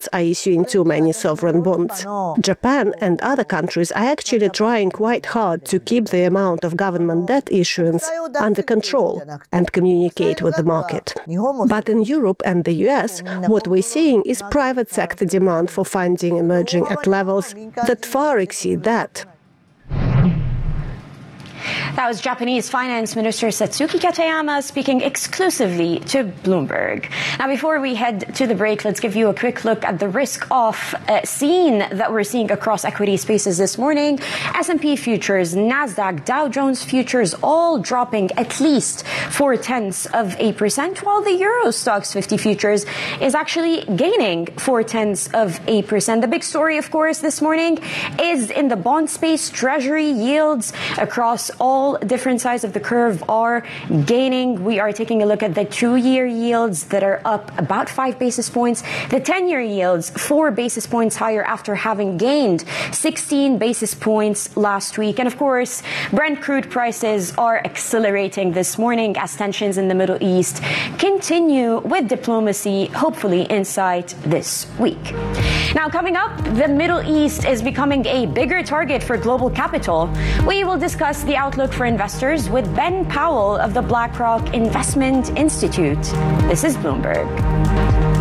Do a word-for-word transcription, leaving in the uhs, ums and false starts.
governments are issuing too many sovereign bonds. Japan and other countries are actually trying quite hard to keep the amount of government debt issuance under control and communicate with the market. But in Europe and the U S, what we're seeing is private sector demand for funding emerging at levels that far exceed that. That was Japanese Finance Minister Satsuki Katayama speaking exclusively to Bloomberg. Now, before we head to the break, let's give you a quick look at the risk-off uh, scene that we're seeing across equity spaces this morning. S and P futures, Nasdaq, Dow Jones futures all dropping at least four-tenths of a percent, while the Euro Stoxx fifty futures is actually gaining four-tenths of a percent. The big story, of course, this morning is in the bond space. Treasury yields across all different sides of the curve are gaining. We are taking a look at the two-year yields that are up about five basis points. The ten-year yields, four basis points higher after having gained sixteen basis points last week. And of course, Brent crude prices are accelerating this morning as tensions in the Middle East continue, with diplomacy hopefully in sight this week. Now, coming up, the Middle East is becoming a bigger target for global capital. We will discuss the outlook for investors with Ben Powell of the BlackRock Investment Institute. This is Bloomberg.